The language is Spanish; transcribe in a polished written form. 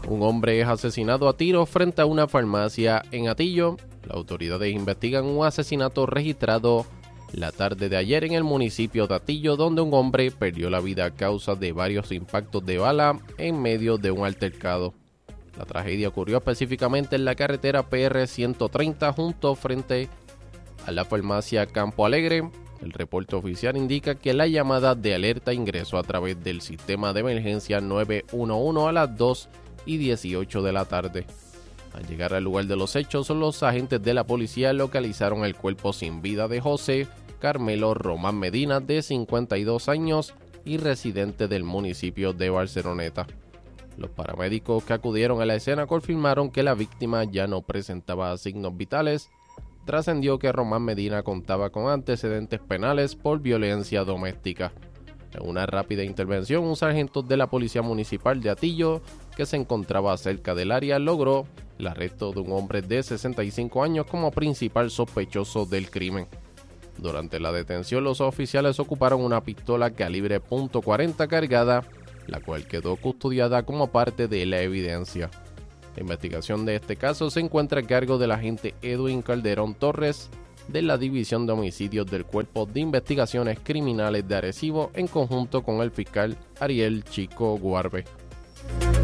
Un hombre es asesinado a tiros frente a una farmacia en Atillo. Las autoridades investigan un asesinato registrado la tarde de ayer en el municipio de Atillo, donde un hombre perdió la vida a causa de varios impactos de bala en medio de un altercado. La tragedia ocurrió específicamente en la carretera PR 130 frente a la farmacia Campo Alegre. El reporte oficial indica que la llamada de alerta ingresó a través del sistema de emergencia 911 a las 2:18 de la tarde. Al llegar al lugar de los hechos, los agentes de la policía localizaron el cuerpo sin vida de José Carmelo Román Medina, de 52 años y residente del municipio de Barceloneta. Los paramédicos que acudieron a la escena confirmaron que la víctima ya no presentaba signos vitales. Trascendió que Román Medina contaba con antecedentes penales por violencia doméstica. En una rápida intervención, un sargento de la Policía Municipal de Atillo, que se encontraba cerca del área, logró el arresto de un hombre de 65 años como principal sospechoso del crimen. Durante la detención, los oficiales ocuparon una pistola calibre .40 cargada, la cual quedó custodiada como parte de la evidencia. La investigación de este caso se encuentra a cargo del agente Edwin Calderón Torres, de la División de Homicidios del Cuerpo de Investigaciones Criminales de Arecibo, en conjunto con el fiscal Ariel Chico Guarbe.